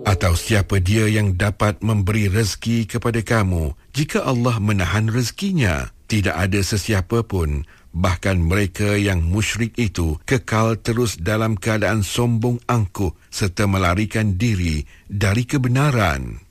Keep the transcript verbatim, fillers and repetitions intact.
Atau siapa dia yang dapat memberi rezeki kepada kamu jika Allah menahan rezekinya? Tidak ada sesiapa pun, bahkan mereka yang musyrik itu kekal terus dalam keadaan sombong angkuh serta melarikan diri dari kebenaran.